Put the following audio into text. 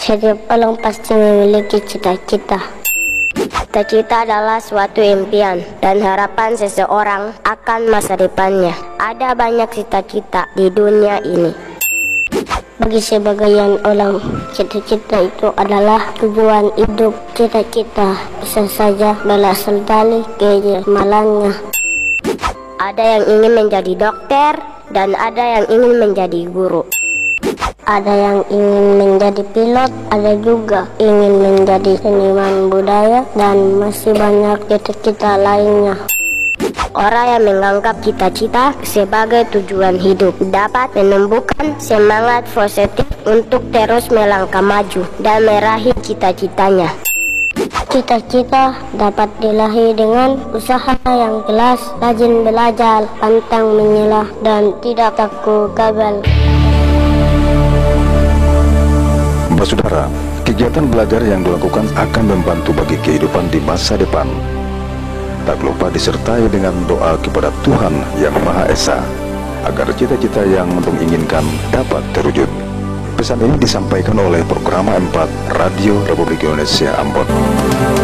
Setiap orang pasti memiliki cita-cita. Cita-cita adalah suatu impian dan harapan seseorang akan masa depannya. Ada banyak cita-cita di dunia ini. Bagi sebagian orang, cita-cita itu adalah tujuan hidup. Cita-cita bisa saja berasal dari kegemarannya. Ada yang ingin menjadi dokter dan ada yang ingin menjadi guru. Ada yang ingin menjadi pilot, ada juga ingin menjadi seniman budaya, dan masih banyak cita-cita lainnya. Orang yang menganggap cita-cita sebagai tujuan hidup dapat menumbuhkan semangat positif untuk terus melangkah maju dan meraih cita-citanya. Cita-cita dapat diraih dengan usaha yang keras, rajin belajar, pantang menyerah, dan tidak takut gagal. Saudara, kegiatan belajar yang dilakukan akan membantu bagi kehidupan di masa depan. Tak lupa disertai dengan doa kepada Tuhan Yang Maha Esa, agar cita-cita yang Antum inginkan dapat terwujud. Pesan ini disampaikan oleh Programa 4 Radio Republik Indonesia Ambon.